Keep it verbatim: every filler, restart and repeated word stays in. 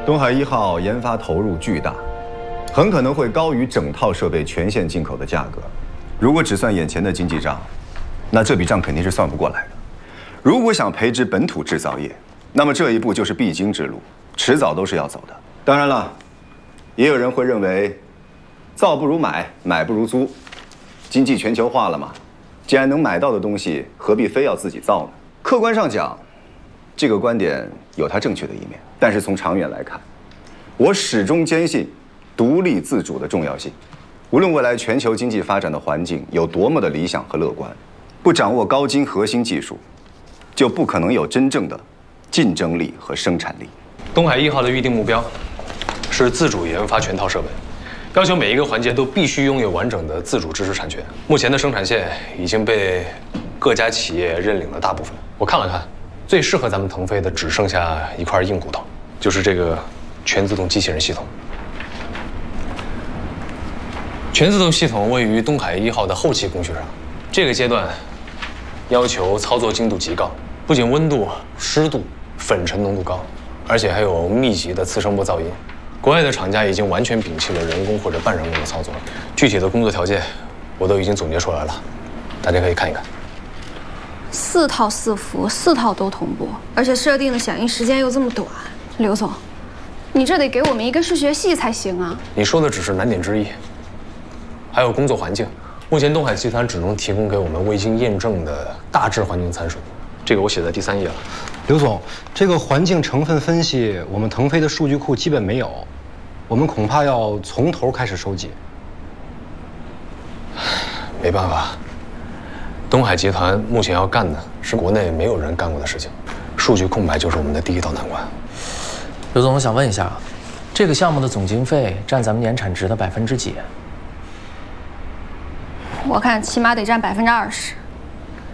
东海一号研发投入巨大，很可能会高于整套设备全线进口的价格。如果只算眼前的经济账，那这笔账肯定是算不过来的。如果想培植本土制造业，那么这一步就是必经之路，迟早都是要走的。当然了，也有人会认为，造不如买，买不如租。经济全球化了嘛，既然能买到的东西，何必非要自己造呢？客观上讲，这个观点有它正确的一面，但是从长远来看，我始终坚信独立自主的重要性。无论未来全球经济发展的环境有多么的理想和乐观，不掌握高精核心技术，就不可能有真正的竞争力和生产力。 东海一号的预定目标是自主研发全套设备，要求每一个环节都必须拥有完整的自主知识产权。目前的生产线已经被各家企业认领了大部分。我看了看，最适合咱们腾飞的只剩下一块硬骨头，就是这个全自动机器人系统。全自动系统位于东海一号的后期工序上，这个阶段要求操作精度极高，不仅温度、湿度、粉尘浓度高，而且还有密集的次声波噪音。国外的厂家已经完全摒弃了人工或者半人工的操作，具体的工作条件我都已经总结出来了，大家可以看一看。 四套伺服，四套都同步，而且设定的响应时间又这么短，刘总，你这得给我们一个数学系才行啊！ 你说的只是难点之一，还有工作环境。目前东海集团只能提供给我们未经验证的大致环境参数，这个我写在第三页了。 刘总，这个环境成分分析，我们腾飞的数据库基本没有，我们恐怕要从头开始收集。 没办法，东海集团目前要干的是国内没有人干过的事情，数据空白就是我们的第一道难关。 刘总，我想问一下，这个项目的总经费占咱们年产值的百分之几？ 我看起码得占百分之二十。